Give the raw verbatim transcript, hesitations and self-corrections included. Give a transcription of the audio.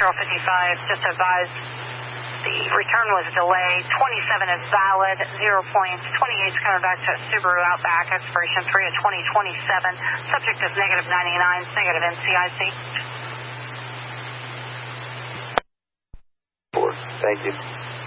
fifty-five, just advised the return was delayed. twenty-seven is valid, zero points. twenty-eight is coming back to Subaru Outback, expiration three of twenty twenty-seven. Subject is negative ninety-nine, negative N C I C. Four. Thank you.